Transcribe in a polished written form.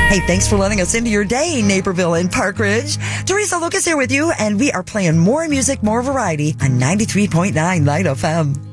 Hey, thanks for letting us into your day, Naperville and Park Ridge. Teresa Lucas here with you, and we are playing more music, more variety on 93.9 Light FM.